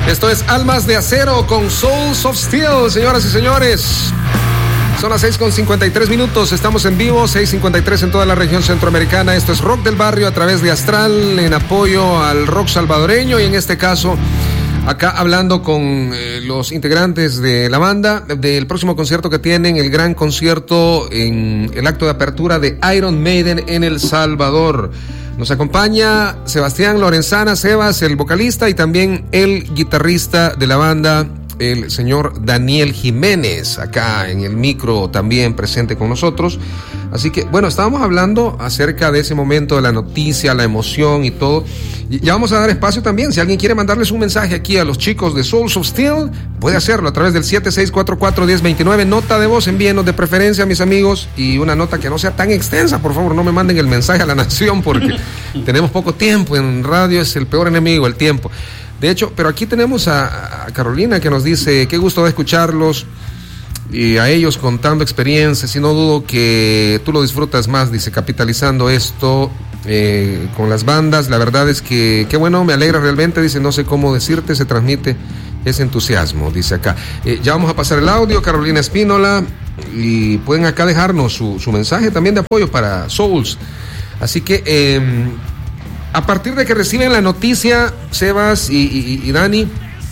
Esto es Almas de Acero con Souls of Steel, señoras y señores. Son las 6:53, estamos en vivo, 6:53 en toda la región centroamericana. Esto es Rock del Barrio a través de Astral, en apoyo al rock salvadoreño, y en este caso, acá hablando con los integrantes de la banda, del próximo concierto que tienen, el gran concierto en el acto de apertura de Iron Maiden en El Salvador. Nos acompaña Sebastián Lorenzana, Sebas, el vocalista, y también el guitarrista de la banda, el señor Daniel Jiménez, acá en el micro también presente con nosotros. Así que, bueno, estábamos hablando acerca de ese momento, de la noticia, la emoción y todo. Y ya vamos a dar espacio también. Si alguien quiere mandarles un mensaje aquí a los chicos de Souls of Steel, puede hacerlo a través del 7644-1029. Nota de voz, envíenos de preferencia, mis amigos, y una nota que no sea tan extensa. Por favor, no me manden el mensaje a la nación, porque tenemos poco tiempo. En radio es el peor enemigo, el tiempo. De hecho, pero aquí tenemos a Carolina, que nos dice: qué gusto de escucharlos, y a ellos contando experiencias, y no dudo que tú lo disfrutas más, dice, capitalizando esto con las bandas. La verdad es que qué bueno, me alegra realmente, dice, no sé cómo decirte, se transmite ese entusiasmo, dice acá. Ya vamos a pasar el audio, Carolina Espínola, y pueden acá dejarnos su mensaje también de apoyo para Souls. Así que a partir de que reciben la noticia, Sebas y Dani,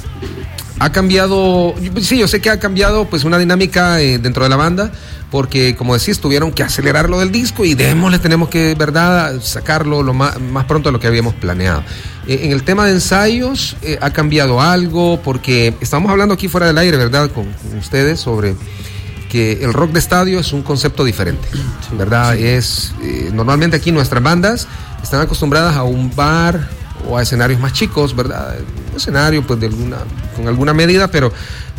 ha cambiado, sí, yo sé que ha cambiado pues una dinámica dentro de la banda, porque como decís, tuvieron que acelerar lo del disco y tenemos que, verdad, sacarlo lo más pronto de lo que habíamos planeado. En el tema de ensayos, ha cambiado algo, porque estamos hablando aquí fuera del aire, ¿verdad?, con ustedes, sobre que el rock de estadio es un concepto diferente, ¿verdad? Sí. Es normalmente aquí nuestras bandas están acostumbradas a un bar o a escenarios más chicos, ¿verdad? Un escenario pues con alguna medida, pero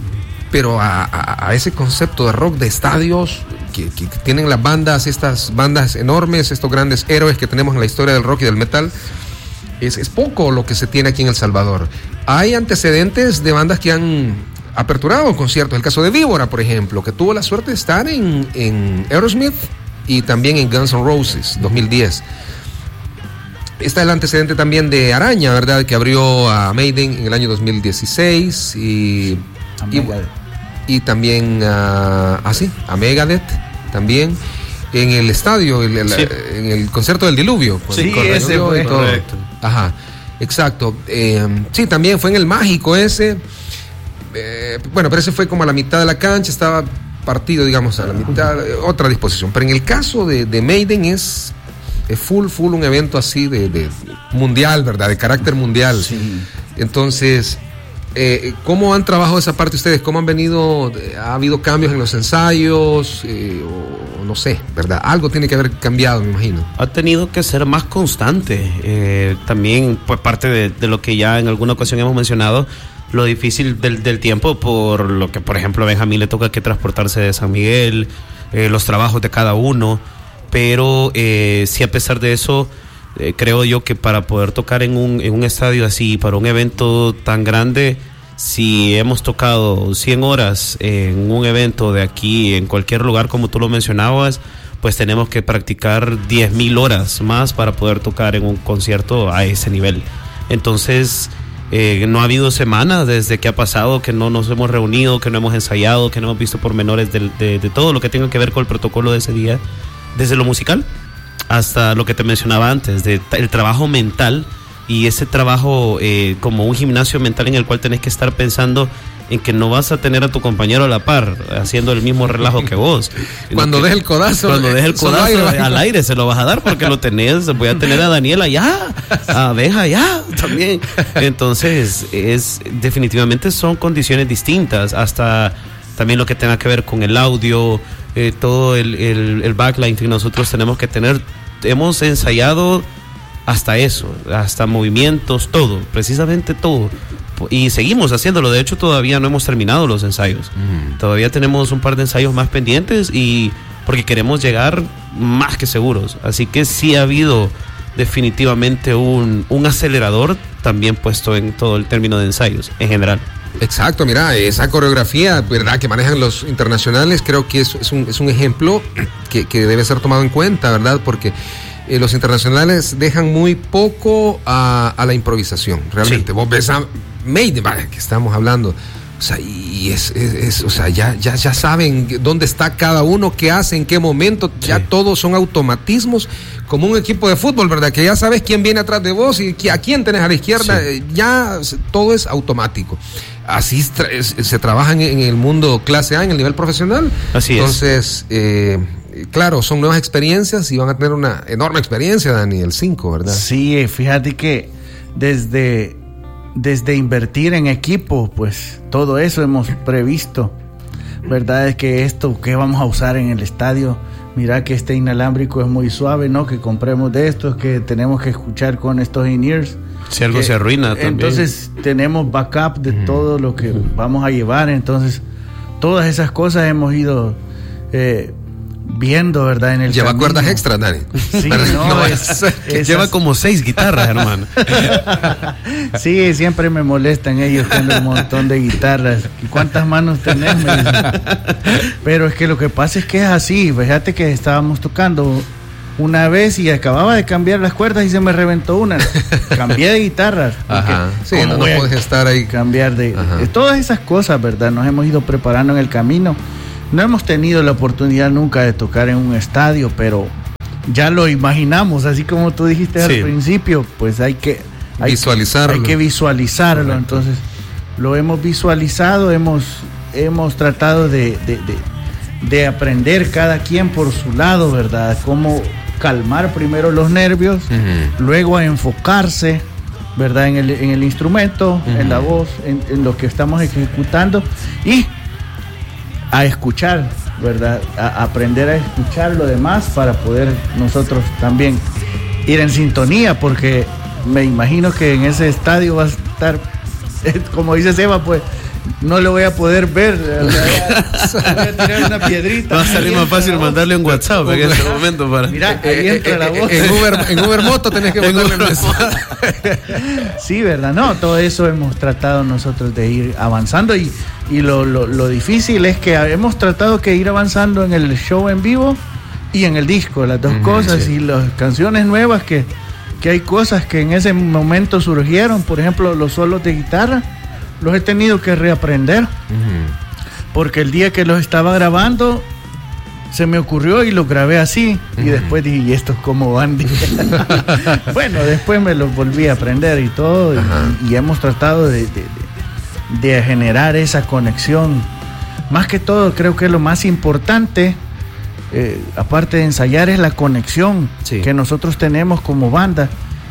a ese concepto de rock de estadios que tienen las bandas, estas bandas enormes, estos grandes héroes que tenemos en la historia del rock y del metal, es poco lo que se tiene aquí en El Salvador. Hay antecedentes de bandas que han aperturado conciertos, el caso de Víbora, por ejemplo, que tuvo la suerte de estar en Aerosmith y también en Guns N' Roses 2010. Está el antecedente también de Araña, ¿verdad?, que abrió a Maiden en el año 2016 y también a Megadeth también en el estadio, sí, en el concierto del diluvio. Sí, ese fue correcto. Ajá, exacto. Sí, también fue en el Mágico ese. Bueno, pero ese fue como a la mitad de la cancha, estaba partido, digamos, a la mitad, otra disposición. Pero en el caso de Maiden es full un evento así de mundial, ¿verdad?, de carácter mundial. Sí. Entonces, ¿cómo han trabajado esa parte ustedes? ¿Cómo han venido? ¿Ha habido cambios en los ensayos? O no sé, ¿verdad? Algo tiene que haber cambiado, me imagino. Ha tenido que ser más constante. También, pues, parte de lo que ya en alguna ocasión hemos mencionado, lo difícil del tiempo, por lo que, por ejemplo, a Benjamín le toca que transportarse de San Miguel, los trabajos de cada uno. Pero sí, a pesar de eso, creo yo que para poder tocar en un estadio así, para un evento tan grande, si hemos tocado 100 horas en un evento de aquí, en cualquier lugar, como tú lo mencionabas, pues tenemos que practicar 10,000 horas más para poder tocar en un concierto a ese nivel. Entonces, no ha habido semanas desde que ha pasado que no nos hemos reunido, que no hemos ensayado, que no hemos visto pormenores de todo lo que tenga que ver con el protocolo de ese día, desde lo musical hasta lo que te mencionaba antes, el trabajo mental, y ese trabajo como un gimnasio mental en el cual tenés que estar pensando en que no vas a tener a tu compañero a la par haciendo el mismo relajo que vos. Cuando des el codazo al aire se lo vas a dar, porque lo tenés. Voy a tener a Daniel allá, a Beja allá también. Entonces, definitivamente son condiciones distintas, hasta también lo que tenga que ver con el audio, todo el backline que nosotros tenemos que tener. Hemos ensayado hasta eso, hasta movimientos, todo, precisamente todo. Y seguimos haciéndolo. De hecho, todavía no hemos terminado los ensayos. Todavía tenemos un par de ensayos más pendientes, y porque queremos llegar más que seguros. Así que sí ha habido definitivamente un acelerador también puesto en todo el término de ensayos en general. Exacto, mira, esa coreografía, ¿verdad?, que manejan los internacionales, creo que es un ejemplo que debe ser tomado en cuenta, ¿verdad? Porque los internacionales dejan muy poco a la improvisación, realmente. Sí. Vos ves a Maiden, que estamos hablando, o sea, y o sea, ya saben dónde está cada uno, qué hace, en qué momento, ya todos son automatismos, como un equipo de fútbol, ¿verdad? Que ya sabes quién viene atrás de vos y a quién tenés a la izquierda, ya todo es automático. Así se trabaja en el mundo clase A, en el nivel profesional. Así es. Entonces, claro, son nuevas experiencias y van a tener una enorme experiencia, Dani, el 5, ¿verdad? Sí, fíjate que desde invertir en equipo, pues todo eso hemos previsto, ¿verdad? Es que esto que vamos a usar en el estadio, mira que este inalámbrico es muy suave, ¿no? Que compremos de estos, que tenemos que escuchar con estos in-ears. Si algo se arruina también. Entonces tenemos backup de todo lo que vamos a llevar, entonces todas esas cosas hemos ido viendo, ¿verdad? En el lleva camino. Cuerdas extras, Dani. Sí, no, lleva como 6 guitarras, hermano. Sí, siempre me molestan ellos con un montón de guitarras. ¿Y cuántas manos tenés? Me dicen. Pero es que lo que pasa es que es así. Fíjate que estábamos tocando una vez y acababa de cambiar las cuerdas y se me reventó una. Cambié de guitarras. Ajá. Sí, no puedes estar ahí. Cambiar de todas esas cosas, ¿verdad? Nos hemos ido preparando en el camino. No hemos tenido la oportunidad nunca de tocar en un estadio, pero ya lo imaginamos, así como tú dijiste al principio, pues hay que visualizarlo. Hay que visualizarlo. Correcto. Entonces, lo hemos visualizado, hemos tratado de aprender cada quien por su lado, ¿verdad? Cómo calmar primero los nervios, luego a enfocarse, ¿verdad? En el instrumento, en la voz, en lo que estamos ejecutando y a escuchar, ¿verdad? A aprender a escuchar lo demás para poder nosotros también ir en sintonía, porque me imagino que en ese estadio va a estar, como dice Seba, pues no lo voy a poder ver, voy a tirar una piedrita. Va a salir más fácil mandarle un WhatsApp en este momento para... Mira, ahí entra la voz. En Uber Moto tenés que mandarle un mensaje. Sí, ¿verdad? No, todo eso hemos tratado nosotros de ir avanzando y lo difícil es que hemos tratado que ir avanzando en el show en vivo y en el disco, las dos cosas, y las canciones nuevas que hay cosas que en ese momento surgieron, por ejemplo, los solos de guitarra, los he tenido que reaprender, porque el día que los estaba grabando se me ocurrió y los grabé así, y después dije, ¿y estos cómo van? Bueno, después me los volví a aprender y todo, y hemos tratado de generar esa conexión. Más que todo, creo que lo más importante, aparte de ensayar, es la conexión que nosotros tenemos como banda.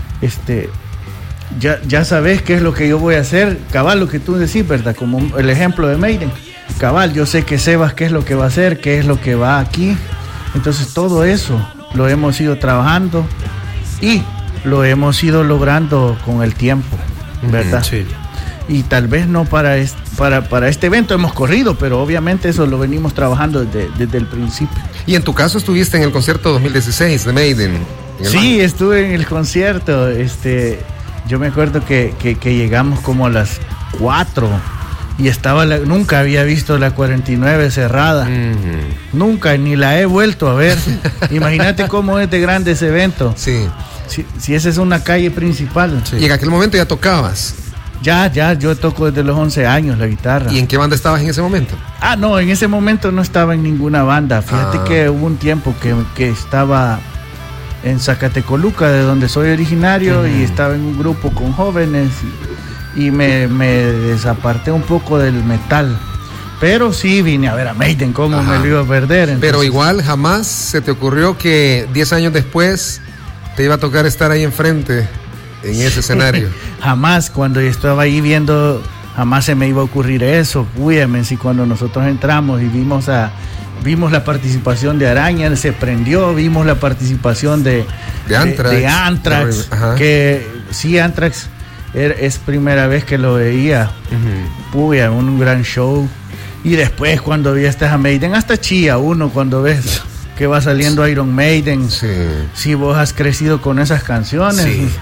Ya sabes qué es lo que yo voy a hacer, cabal, lo que tú decís, ¿verdad? Como el ejemplo de Maiden, cabal, yo sé que Sebas qué es lo que va a hacer, qué es lo que va aquí. Entonces todo eso lo hemos ido trabajando y lo hemos ido logrando con el tiempo, ¿verdad? Sí. Y tal vez no para este evento hemos corrido, pero obviamente eso lo venimos trabajando desde el principio. Y en tu caso estuviste en el concierto 2016 de Maiden. Sí, estuve en el concierto. Yo me acuerdo que llegamos como a las 4 y nunca había visto la 49 cerrada. Nunca, ni la he vuelto a ver. Imagínate cómo es de grande ese evento. Sí. Si esa es una calle principal. Sí. Y en aquel momento ya tocabas. Ya, yo toco desde los 11 años la guitarra. ¿Y en qué banda estabas en ese momento? No, en ese momento no estaba en ninguna banda. Fíjate que hubo un tiempo que estaba en Zacatecoluca, de donde soy originario, y estaba en un grupo con jóvenes y me desaparté un poco del metal. Pero sí vine a ver a Maiden, ¿cómo me lo iba a perder? Entonces, pero igual jamás se te ocurrió que 10 años después te iba a tocar estar ahí enfrente en ese escenario. Jamás, cuando yo estaba ahí viendo, jamás se me iba a ocurrir eso. Cuídame, si cuando nosotros entramos y vimos la participación de Araña, se prendió, vimos la participación de Anthrax, que sí, Anthrax es primera vez que lo veía. Un gran show. Y después cuando vi a Maiden, hasta chía uno cuando ves que va saliendo Iron Maiden. Si vos has crecido con esas canciones,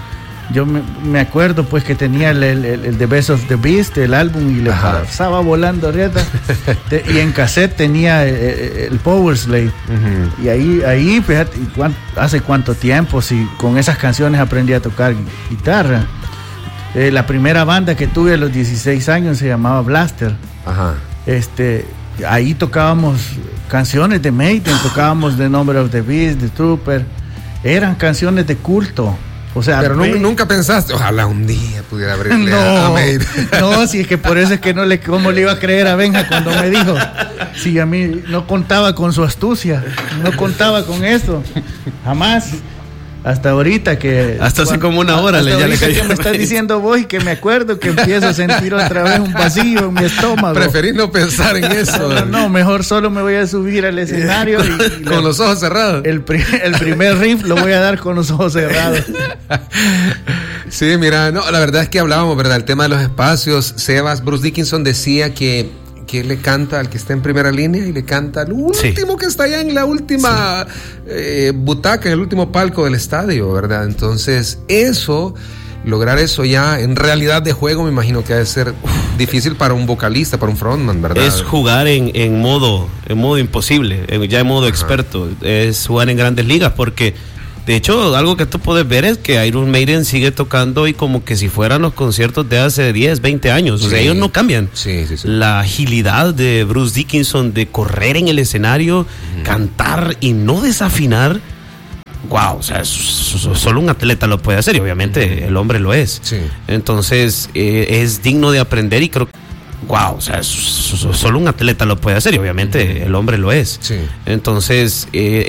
Yo me acuerdo pues que tenía el The Best of the Beast, el álbum, y le pasaba volando rieta. Y en cassette tenía el Power Slave. Uh-huh. Y ahí fíjate, hace cuánto tiempo, si con esas canciones aprendí a tocar guitarra. La primera banda que tuve a los 16 años se llamaba Blaster. Ajá. Ahí tocábamos canciones de Maiden, tocábamos The Number of the Beast, The Trooper. Eran canciones de culto. O sea, pero nunca pensaste, ojalá un día pudiera abrirle a Maiden. No, si es que por eso es que ¿cómo le iba a creer a Benja cuando me dijo? Si a mí no contaba con su astucia, no contaba con eso, jamás. Hasta ahorita que... Hasta hace como una hora ya le cayó. Que me estás diciendo vos y que me acuerdo que empiezo a sentir otra vez un vacío en mi estómago. Preferís no pensar en eso. No, mejor solo me voy a subir al escenario y con los ojos cerrados. El primer riff lo voy a dar con los ojos cerrados. Sí, mira, no, la verdad es que hablábamos, ¿verdad? El tema de los espacios. Bruce Dickinson decía que le canta al que está en primera línea y le canta al último que está allá en la última butaca, en el último palco del estadio, ¿verdad? Entonces, lograr eso ya en realidad de juego, me imagino que ha de ser difícil para un vocalista, para un frontman, ¿verdad? Es jugar en modo imposible, ya en modo experto. Es jugar en grandes ligas, porque de hecho, algo que tú puedes ver es que Iron Maiden sigue tocando y como que si fueran los conciertos de hace 10, 20 años. O sea, ellos no cambian. Sí. La agilidad de Bruce Dickinson de correr en el escenario, cantar y no desafinar. Wow, o sea, solo un atleta lo puede hacer y obviamente el hombre lo es. Sí. Entonces, es digno de aprender y creo que wow, o sea, solo un atleta lo puede hacer y obviamente el hombre lo es. Sí. Entonces,